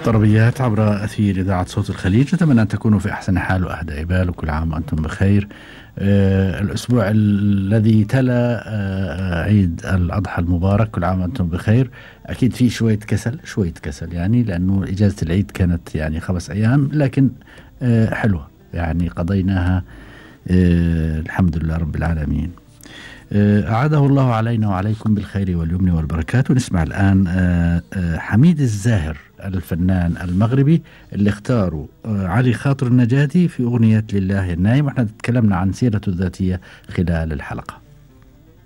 طربيات عبر أثير إذاعة صوت الخليج. أتمنى أن تكونوا في أحسن حال وأهدى بال، وكل عام وأنتم بخير. الأسبوع الذي تلا عيد الأضحى المبارك، كل عام وأنتم بخير. أكيد في شوية كسل يعني، لأنه إجازة العيد كانت يعني 5 أيام، لكن حلوة يعني قضيناها الحمد لله رب العالمين. أعاده الله علينا وعليكم بالخير واليمن والبركات. ونسمع الآن حميد الزاهر الفنان المغربي اللي اختاروا علي خاطر النجادي في أغنية لله النايم، واحنا تكلمنا عن سيرته الذاتية خلال الحلقة.